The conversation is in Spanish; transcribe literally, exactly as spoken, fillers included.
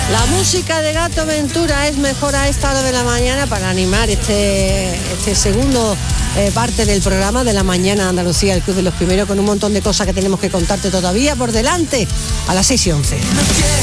La música de Gato Ventura es mejor a esta hora de la mañana para animar este, este segundo eh, parte del programa de la mañana de Andalucía, el Club de los Primeros, con un montón de cosas que tenemos que contarte todavía por delante a las seis y once.